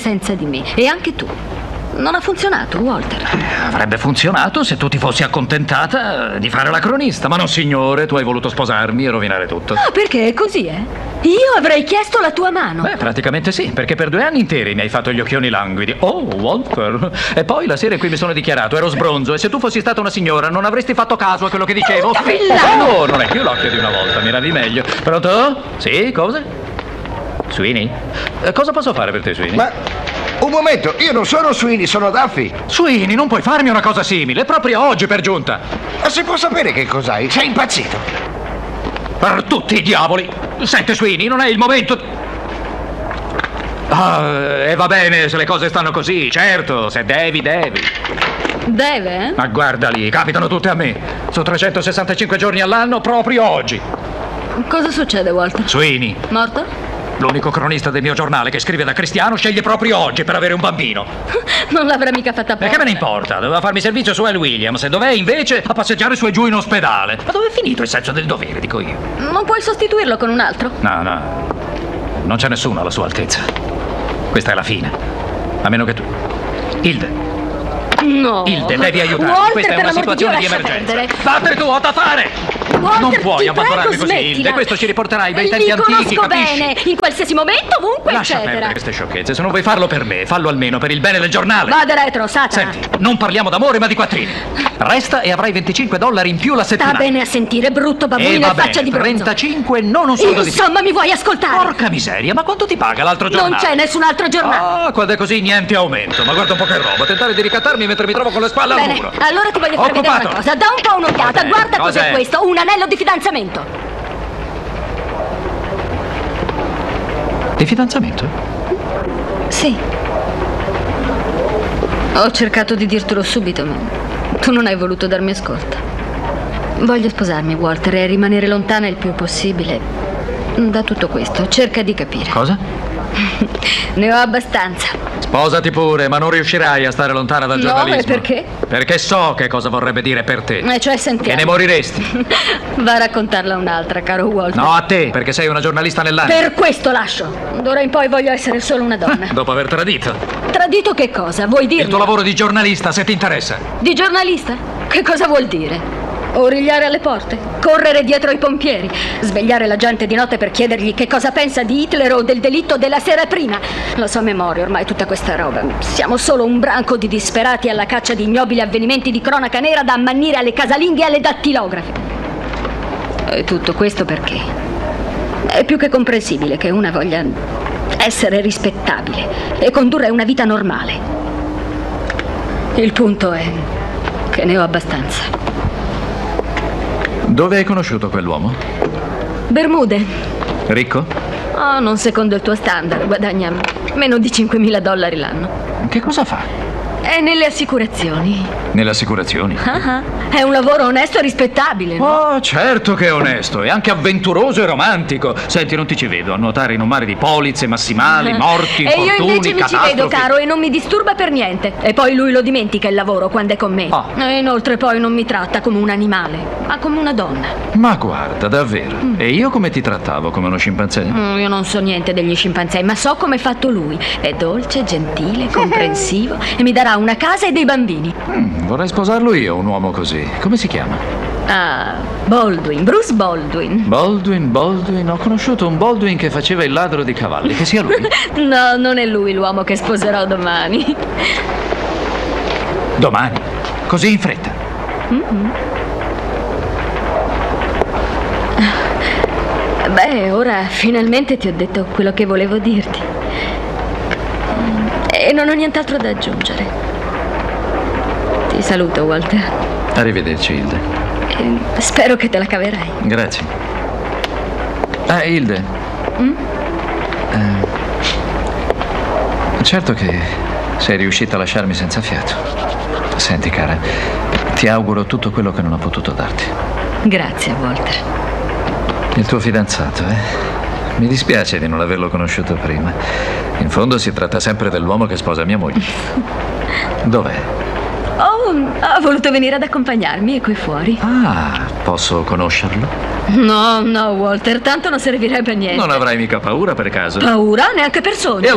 senza di me. E anche tu. Non ha funzionato, Walter. Avrebbe funzionato se tu ti fossi accontentata di fare la cronista. Ma no, signore, tu hai voluto sposarmi e rovinare tutto. Ah, perché è così, eh? Io avrei chiesto la tua mano. Beh, praticamente sì, perché per 2 anni interi mi hai fatto gli occhioni languidi. Oh, Walter. E poi la sera in cui mi sono dichiarato ero sbronzo, e se tu fossi stata una signora non avresti fatto caso a quello che dicevo. Villano! Oh, non è più l'occhio di una volta, miravi meglio. Pronto? Sì, cosa? Sweeney? Cosa posso fare per te, Sweeney? Ma un momento, io non sono Sweeney, sono Duffy. Sweeney, non puoi farmi una cosa simile, proprio oggi per giunta. Ma si può sapere che cos'hai? Sei impazzito. Per tutti i diavoli! Senti, Sweeney, non è il momento. E va bene se le cose stanno così, certo, se devi. Deve, eh? Ma guarda lì, capitano tutte a me. Su 365 giorni all'anno, proprio oggi. Cosa succede, Walter? Sweeney, Morto? l'unico cronista del mio giornale che scrive da cristiano, sceglie proprio oggi per avere un bambino. Non l'avrà mica fatta E apposta. che me ne importa? Doveva farmi servizio su Al Williams e dov'è invece a passeggiare su e giù in ospedale. Ma dove è finito il senso del dovere, dico io? Non puoi sostituirlo con un altro? No, non c'è nessuno alla sua altezza. Questa è la fine. A meno che tu. Hilde, No. devi aiutarmi. Walter, Questa è per una l'amor di Dio, situazione di lascia emergenza. perdere. Vattene tu, ho da fare! Walter, Non puoi ti abbandonarmi prego, così, smettila. Hilde. Questo ci riporterà ai bei tempi Li antichi, conosco capisci? bene, in qualsiasi momento, ovunque, Lascia eccetera. perdere queste sciocchezze. Se non vuoi farlo per me, fallo almeno per il bene del giornale. Vada retro, Satana. Senti, non parliamo d'amore ma di quattrini. Resta e avrai $25 in più la Sta settimana. bene a sentire, brutto babbuino e va faccia di bene, bronzo. 35 non un soldo di più. Insomma, mi vuoi ascoltare? Porca miseria, ma quanto ti paga l'altro giornale? Non c'è nessun altro giornale. Ah, quando è così niente aumento. Ma guarda un po' che roba, tentare di ricattarmi mentre mi trovo con le spalle al Bene, muro. allora ti voglio far vedere Occupato. una cosa. Da un po' un'occhiata, Va bene, guarda cos'è cos'è? questo. Un anello di fidanzamento. Di fidanzamento? Sì. Ho cercato di dirtelo subito, ma tu non hai voluto darmi ascolto. Voglio sposarmi, Walter, e rimanere lontana il più possibile da tutto questo. Cerca di capire. Cosa? Ne ho abbastanza. Sposati pure, ma non riuscirai a stare lontana dal No, giornalismo. e perché? Perché so che cosa vorrebbe dire per te. E cioè, Che sentiamo. ne moriresti. Va a raccontarla a un'altra, caro Walter. No, a te, perché sei una giornalista nell'anima. Per questo lascio. D'ora in poi voglio essere solo una donna. Dopo aver tradito. Tradito che cosa? Vuoi dirmi? Il tuo lavoro di giornalista, se ti interessa. Di giornalista? Che cosa vuol dire? Origliare alle porte? Correre dietro i pompieri? Svegliare la gente di notte per chiedergli che cosa pensa di Hitler o del delitto della sera prima? La so a memoria ormai tutta questa roba. Siamo solo un branco di disperati alla caccia di ignobili avvenimenti di cronaca nera da ammannire alle casalinghe e alle dattilografe. E tutto questo perché? È più che comprensibile che una voglia essere rispettabile e condurre una vita normale. Il punto è che ne ho abbastanza. Dove hai conosciuto quell'uomo? Bermude. Ricco? Oh, non secondo il tuo standard, guadagna meno di $5.000 l'anno. Che cosa fa? È nelle assicurazioni. Nelle assicurazioni? Ah, è un lavoro onesto e rispettabile, no? Oh, certo che è onesto, è anche avventuroso e romantico. Senti, non ti ci vedo a nuotare in un mare di polizze, massimali, morti, E io infortuni, invece mi ci catastrofi. vedo, caro, e non mi disturba per niente. E poi lui lo dimentica il lavoro quando è con me. Ah. E inoltre poi non mi tratta come un animale, ma come una donna. Ma guarda, davvero. E io come ti trattavo? Come uno scimpanzé? Io non so niente degli scimpanzé, ma so come è fatto lui. È dolce, gentile, comprensivo e mi darà una casa e dei bambini. Vorrei sposarlo io, un uomo così. Come si chiama? Ah, Baldwin, Bruce Baldwin. Baldwin. Ho conosciuto un Baldwin che faceva il ladro di cavalli. Che sia lui? No, non è lui l'uomo che sposerò domani. Domani? Così in fretta? Beh, ora finalmente ti ho detto quello che volevo dirti. E non ho nient'altro da aggiungere. Ti saluto, Walter. Arrivederci, Hilde. E spero che te la caverai. Grazie. Ah, Hilde. Certo che sei riuscita a lasciarmi senza fiato. Senti, cara, ti auguro tutto quello che non ho potuto darti. Grazie, Walter. Il tuo fidanzato, Mi dispiace di non averlo conosciuto prima. In fondo si tratta sempre dell'uomo che sposa mia moglie. Dov'è? Oh, ha voluto venire ad accompagnarmi, è qui fuori. Ah, posso conoscerlo? No, Walter, tanto non servirebbe a niente. Non avrai mica paura per caso? Paura? Neanche per sogno.